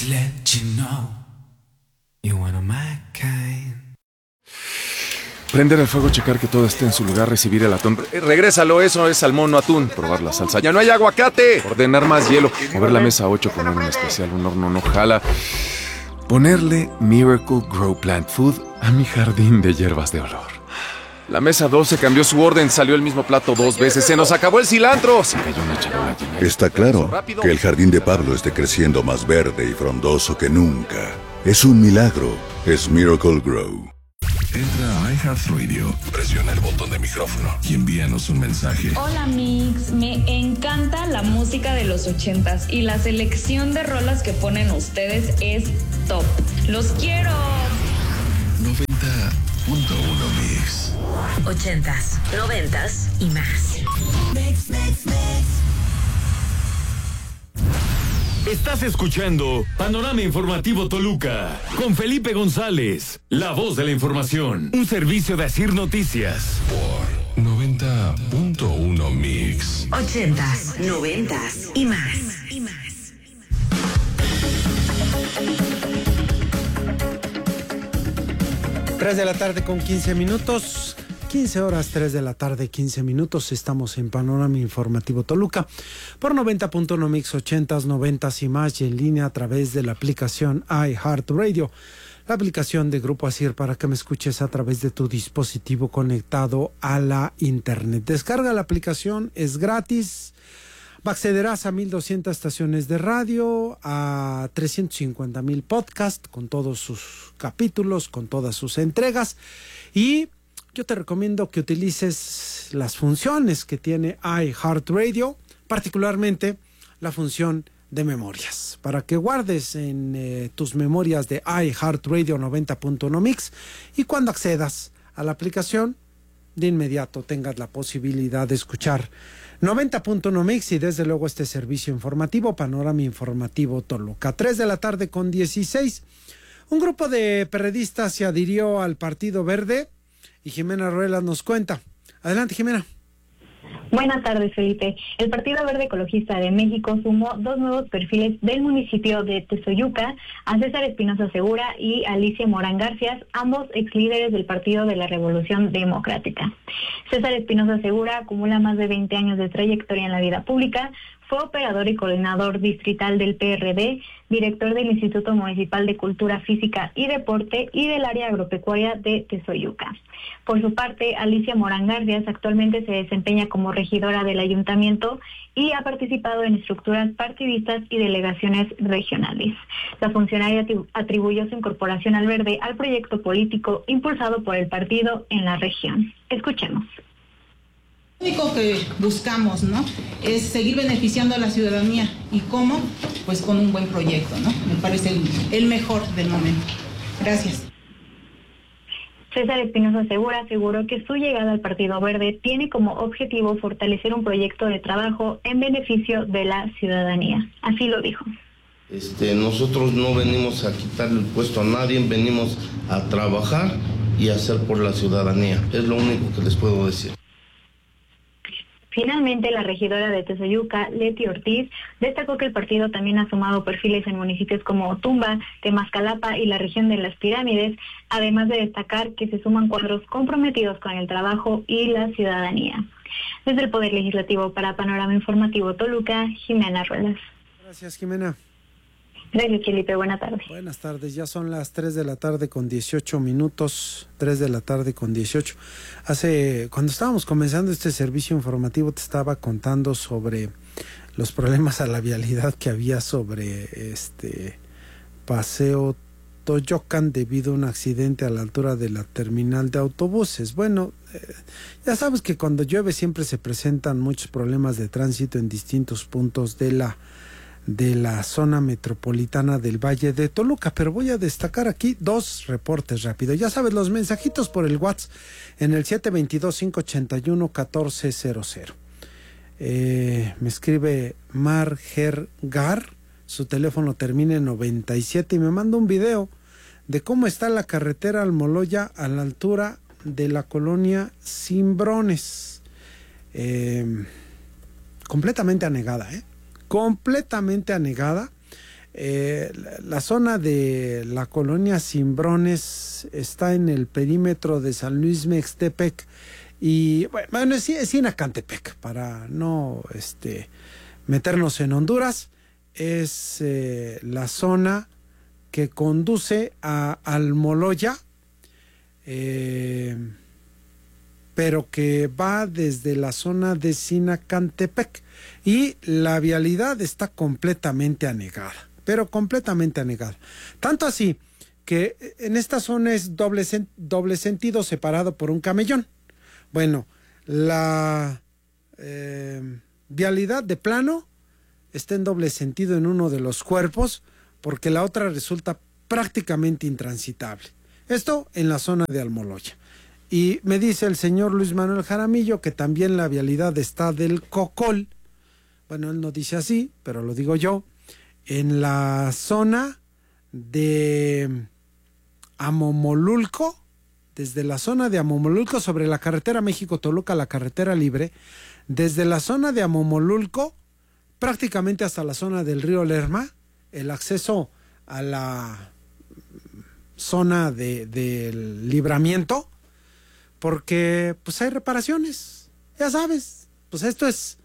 to let you know you're one of my kind. Prender el fuego, checar que todo esté en su lugar, recibir el atún. Regrésalo, eso es salmón, no atún. Probar la salsa. ¡Ya no hay aguacate! Ordenar más hielo. Mover la mesa 8, poner un especial, un horno no jala. Ponerle Miracle Grow Plant Food a mi jardín de hierbas de olor. La mesa 12 cambió su orden, salió el mismo plato 2 veces. ¡Se nos acabó el cilantro! Se cayó una charola llena de... Está claro que el jardín de Pablo esté creciendo más verde y frondoso que nunca. Es un milagro. Es Miracle Grow. Entra a iHeartRadio, presiona el botón de micrófono y envíanos un mensaje. Hola Mix, me encanta la música de los 80s y la selección de rolas que ponen ustedes es top. ¡Los quiero! 90.1 Mix. 80s, 90s y más. Mix. Estás escuchando Panorama Informativo Toluca con Felipe González, la voz de la información, un servicio de Asir Noticias. Por 90.1 Mix. 80s, 90s y más. 3 de la tarde con 15 minutos. 15 horas, 3 de la tarde, 15 minutos. Estamos en Panorama Informativo Toluca por 90.1 Mix, 80s, 90s y más, y en línea a través de la aplicación iHeartRadio, la aplicación de Grupo Asir, para que me escuches a través de tu dispositivo conectado a la internet. Descarga la aplicación, es gratis. Accederás a 1,200 estaciones de radio, a 350,000 podcasts con todos sus capítulos, con todas sus entregas, y yo te recomiendo que utilices las funciones que tiene iHeartRadio, particularmente la función de memorias, para que guardes en tus memorias de iHeartRadio 90.1 Mix, y cuando accedas a la aplicación, de inmediato tengas la posibilidad de escuchar 90.1 Mix y desde luego este servicio informativo, Panorama Informativo Toluca. 3 de la tarde con 16. Un grupo de perredistas se adhirió al Partido Verde y Jimena Ruelas nos cuenta. Adelante, Jimena. Buenas tardes, Felipe. El Partido Verde Ecologista de México sumó 2 nuevos perfiles del municipio de Tezoyuca, a César Espinosa Segura y Alicia Morán García, ambos exlíderes del Partido de la Revolución Democrática. César Espinosa Segura acumula más de 20 años de trayectoria en la vida pública. Fue operador y coordinador distrital del PRD, director del Instituto Municipal de Cultura Física y Deporte y del área agropecuaria de Tezoyuca. Por su parte, Alicia Morán García actualmente se desempeña como regidora del ayuntamiento y ha participado en estructuras partidistas y delegaciones regionales. La funcionaria atribuyó su incorporación al Verde al proyecto político impulsado por el partido en la región. Escuchemos. Lo único que buscamos, ¿no?, es seguir beneficiando a la ciudadanía. ¿Y cómo? Pues con un buen proyecto, ¿no? Me parece el mejor del momento. Gracias. César Espinosa Segura aseguró que su llegada al Partido Verde tiene como objetivo fortalecer un proyecto de trabajo en beneficio de la ciudadanía. Así lo dijo. Nosotros no venimos a quitarle el puesto a nadie, venimos a trabajar y a hacer por la ciudadanía. Es lo único que les puedo decir. Finalmente, la regidora de Tezoyuca, Leti Ortiz, destacó que el partido también ha sumado perfiles en municipios como Tumba, Temascalapa y la región de las Pirámides, además de destacar que se suman cuadros comprometidos con el trabajo y la ciudadanía. Desde el Poder Legislativo para Panorama Informativo Toluca, Jimena Ruelas. Gracias, Jimena. Gracias, Felipe. Buenas tardes. Buenas tardes. Ya son las 3 de la tarde con 18 minutos. 3 de la tarde con 18. Cuando estábamos comenzando este servicio informativo, te estaba contando sobre los problemas a la vialidad que había sobre Paseo Toyocan debido a un accidente a la altura de la terminal de autobuses. Bueno, ya sabes que cuando llueve siempre se presentan muchos problemas de tránsito en distintos puntos de la zona metropolitana del Valle de Toluca, pero voy a destacar aquí 2 reportes rápidos. Ya sabes, los mensajitos por el WhatsApp en el 722-581-1400. Me escribe Margergar, su teléfono termina en 97 y me manda un video de cómo está la carretera Almoloya a la altura de la colonia Cimbrones. Completamente anegada, completamente anegada. La zona de la colonia Cimbrones está en el perímetro de San Luis Mextepec y bueno, es Sinacantepec, para no meternos en Honduras. Es la zona que conduce a Almoloya, pero que va desde la zona de Sinacantepec y la vialidad está completamente anegada, pero completamente anegada. Tanto así que en esta zona es doble sentido separado por un camellón. Bueno, la vialidad de plano está en doble sentido en uno de los cuerpos porque la otra resulta prácticamente intransitable. Esto en la zona de Almoloya. Y me dice el señor Luis Manuel Jaramillo que también la vialidad está del Cocol. Bueno, él no dice así, pero lo digo yo. En la zona de Amomolulco, desde la zona de Amomolulco sobre la carretera México-Toluca, la carretera libre, desde la zona de Amomolulco prácticamente hasta la zona del río Lerma, el acceso a la zona del libramiento, porque pues hay reparaciones, ya sabes, pues esto es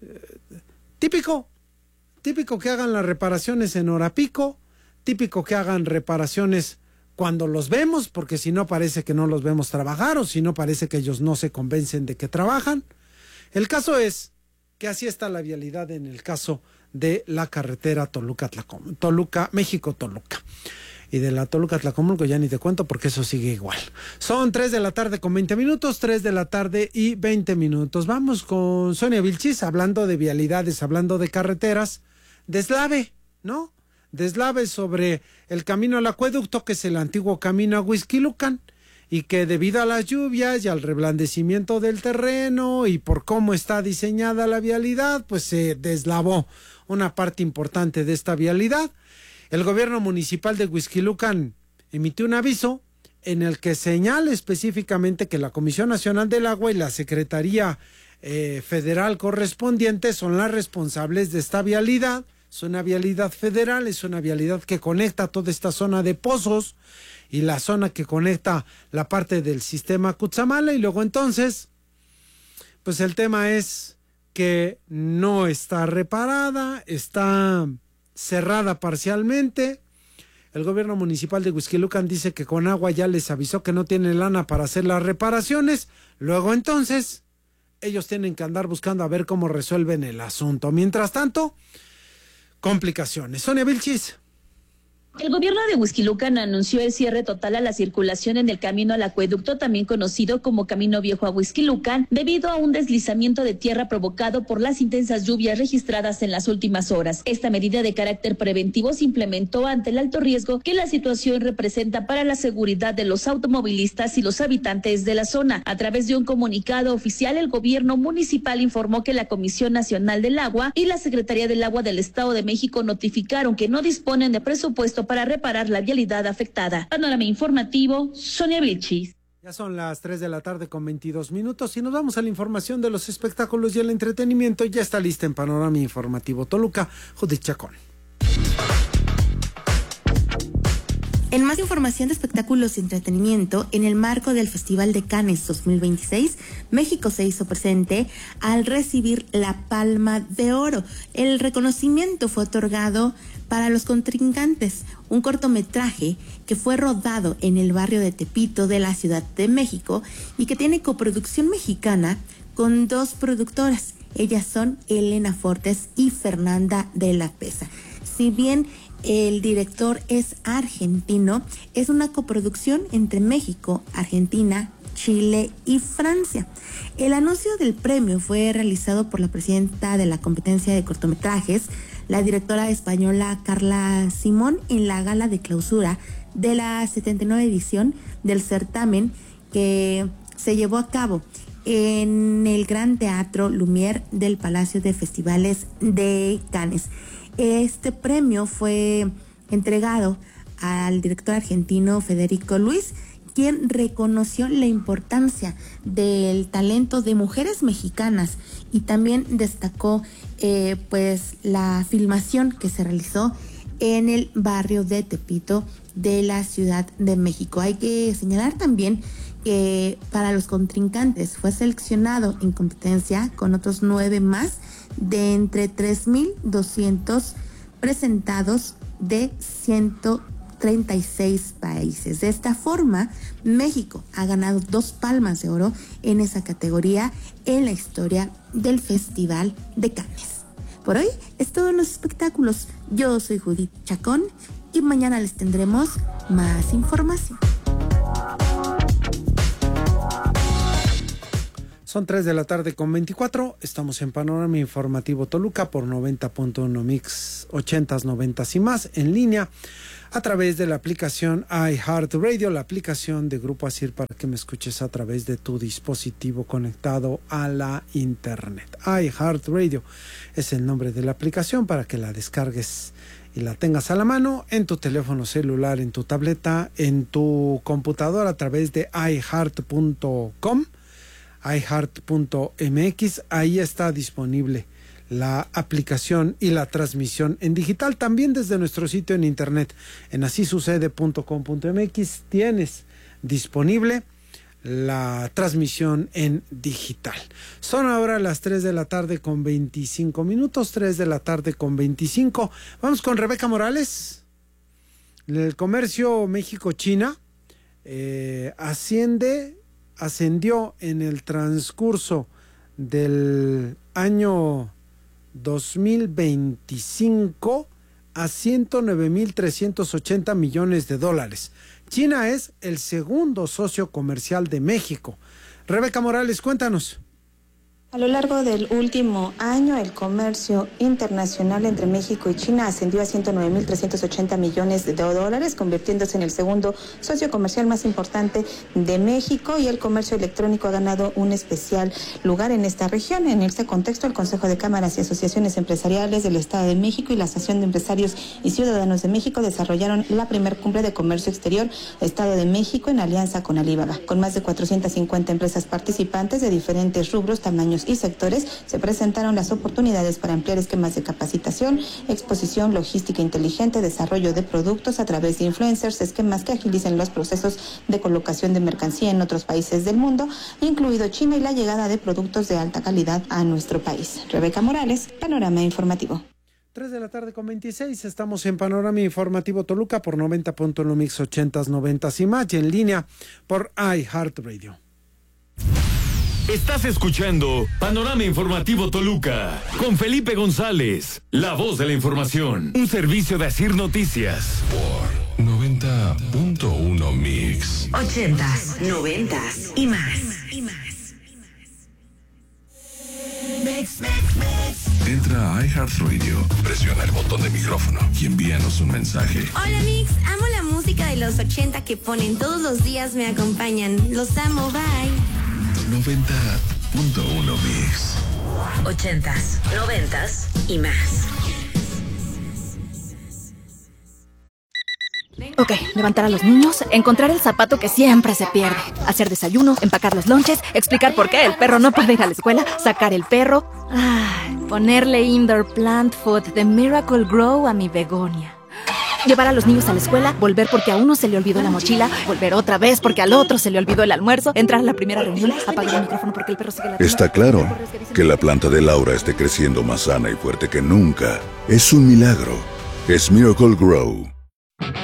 típico que hagan las reparaciones en hora pico, típico que hagan reparaciones cuando los vemos, porque si no parece que no los vemos trabajar, o si no parece que ellos no se convencen de que trabajan. El caso es que así está la vialidad en el caso de la carretera México-Toluca. Y de la Toluca-Tlacomulco ya ni te cuento porque eso sigue igual. Son 3 de la tarde con 20 minutos, 3 de la tarde y 20 minutos. Vamos con Sonia Vilchis, hablando de vialidades, hablando de carreteras. Deslave, ¿no? Deslave sobre el camino al acueducto, que es el antiguo camino a Huixquilucan, y que debido a las lluvias y al reblandecimiento del terreno y por cómo está diseñada la vialidad, pues se deslavó una parte importante de esta vialidad. El gobierno municipal de Huixquilucan emitió un aviso en el que señala específicamente que la Comisión Nacional del Agua y la Secretaría Federal correspondiente son las responsables de esta vialidad. Es una vialidad federal, es una vialidad que conecta toda esta zona de pozos y la zona que conecta la parte del sistema Cutzamala, y luego entonces, pues el tema es que no está reparada, está cerrada parcialmente. El gobierno municipal de Huixquilucan dice que Conagua ya les avisó que no tiene lana para hacer las reparaciones. Luego entonces ellos tienen que andar buscando a ver cómo resuelven el asunto. Mientras tanto, complicaciones. Sonia Vilchis. El gobierno de Huixquilucan anunció el cierre total a la circulación en el camino al acueducto, también conocido como Camino Viejo a Huixquilucan, debido a un deslizamiento de tierra provocado por las intensas lluvias registradas en las últimas horas. Esta medida de carácter preventivo se implementó ante el alto riesgo que la situación representa para la seguridad de los automovilistas y los habitantes de la zona. A través de un comunicado oficial, el gobierno municipal informó que la Comisión Nacional del Agua y la Secretaría del Agua del Estado de México notificaron que no disponen de presupuesto para reparar la vialidad afectada. Panorama informativo, Sonia Vilchis. Ya son las 3 de la tarde con 22 minutos y nos vamos a la información de los espectáculos y el entretenimiento. Ya está lista en Panorama Informativo Toluca, Judith Chacón. En más información de espectáculos y entretenimiento, en el marco del Festival de Cannes 2026, México se hizo presente al recibir la Palma de Oro. El reconocimiento fue otorgado para Los Contrincantes, un cortometraje que fue rodado en el barrio de Tepito de la Ciudad de México y que tiene coproducción mexicana con 2 productoras. Ellas son Elena Fortes y Fernanda de la Pesa. Si bien el director es argentino, es una coproducción entre México, Argentina, Chile y Francia. El anuncio del premio fue realizado por la presidenta de la competencia de cortometrajes, la directora española Carla Simón, en la gala de clausura de la 79 edición del certamen que se llevó a cabo en el Gran Teatro Lumière del Palacio de Festivales de Cannes. Este premio fue entregado al director argentino Federico Luis, quien reconoció la importancia del talento de mujeres mexicanas y también destacó pues la filmación que se realizó en el barrio de Tepito de la Ciudad de México. Hay que señalar también que para los contrincantes fue seleccionado en competencia con otros 9 más de entre 3.200 presentados de 136 países. De esta forma, México ha ganado 2 palmas de oro en esa categoría en la historia del Festival de Cannes. Por hoy es todo en los espectáculos. Yo soy Judith Chacón y mañana les tendremos más información. Son 3 de la tarde con 24. Estamos en Panorama Informativo Toluca por 90.1 Mix 80s, 90s y más en línea a través de la aplicación iHeartRadio, la aplicación de Grupo ASIR para que me escuches a través de tu dispositivo conectado a la internet. iHeartRadio es el nombre de la aplicación para que la descargues y la tengas a la mano en tu teléfono celular, en tu tableta, en tu computadora a través de iHeart.com. iHeart.mx, ahí está disponible la aplicación y la transmisión en digital, también desde nuestro sitio en internet, en asisucede.com.mx tienes disponible la transmisión en digital. Son ahora las 3 de la tarde con 25 minutos, 3 de la tarde con 25. Vamos con Rebeca Morales. El comercio México-China ascendió en el transcurso del año 2025 a $109,380 millones. China es el segundo socio comercial de México. Rebeca Morales, cuéntanos. A lo largo del último año, el comercio internacional entre México y China ascendió a $109,380 millones, convirtiéndose en el segundo socio comercial más importante de México, y el comercio electrónico ha ganado un especial lugar en esta región. En este contexto, el Consejo de Cámaras y Asociaciones Empresariales del Estado de México y la Asociación de Empresarios y Ciudadanos de México desarrollaron la primer cumbre de comercio exterior Estado de México en alianza con Alibaba. Con más de 450 empresas participantes de diferentes rubros, tamaños y sectores, se presentaron las oportunidades para ampliar esquemas de capacitación, exposición, logística inteligente, desarrollo de productos a través de influencers, esquemas que agilicen los procesos de colocación de mercancía en otros países del mundo, incluido China, y la llegada de productos de alta calidad a nuestro país. Rebeca Morales, Panorama Informativo. 3 de la tarde con 26, estamos en Panorama Informativo Toluca por 90.1 Mix 80s, 90s y más, y en línea por iHeartRadio. Estás escuchando Panorama Informativo Toluca con Felipe González, la voz de la información, un servicio de ASIR Noticias. Por 90.1 Mix 80s, 90s y más. Entra a iHeartRadio, presiona el botón de micrófono y envíanos un mensaje. Hola Mix, amo la música de los 80 que ponen todos los días, me acompañan. Los amo, bye. 90.1 Mix 80s, 90s y más. Ok, levantar a los niños, encontrar el zapato que siempre se pierde, hacer desayuno, empacar los lonches, explicar por qué el perro no puede ir a la escuela, sacar el perro, ponerle indoor plant food de Miracle Grow a mi begonia. Llevar a los niños a la escuela, volver porque a uno se le olvidó la mochila, volver otra vez porque al otro se le olvidó el almuerzo, entrar a la primera reunión, apagar el micrófono porque el perro sigue la... Está claro que la planta de Laura esté creciendo más sana y fuerte que nunca. Es un milagro. Es Miracle Grow.